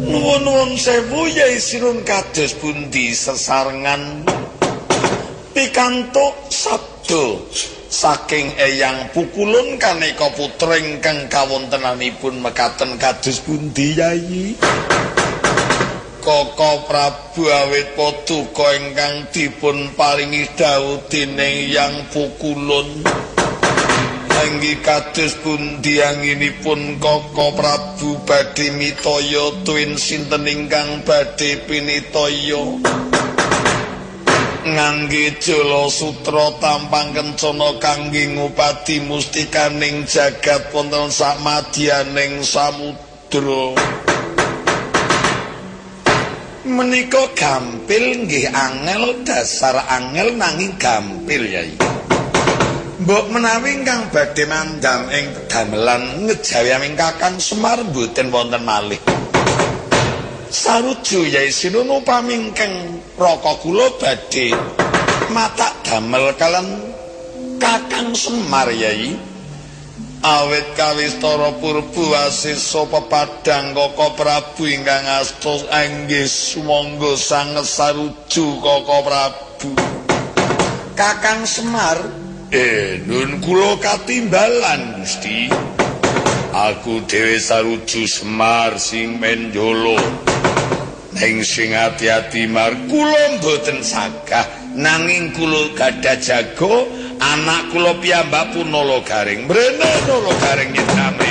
Nuwun sewu Yai Sinun kados pundi sesarengan pikantuk sabda saking Eyang Pukulun kaneka putra ingkang kawontenanipun mekaten kados pundi Yai? Koko Prabu awit paduka ingkang dipun paringi dawuh dening Eyang Pukulun Anggi kados pundi anginipun Koko Prabu badhe mitaya tuwin sinten ingkang badhe pinitaya ngangge jala sutra tampang kencana kangge ngupadi mustikaning jagat wonten samadyaning samudra. Menika gampil nggih angel, dasar angel nanging gampil Yai. Mbok menawi ingkang badhe mandham ing damelan ngejawi aming Kakang Semar mboten wonten malih. Saruju Yai Sinun upami ingkang raka kula badhe matak damel kalian Kakang Semar Yai. Awit kawistara purba asisa pepadang Koko Prabu ingkang asta anggih sumangga sanget saruju Koko Prabu. Kakang Semar nun kula katimbalan Gusti. Aku dhewe saruju Semar sing Mendolo. Ning sing ati-ati mar kula mboten sagah nanging kula gadah jago anak kula piyambak pun nala garing. Mrene nala garing nyedhame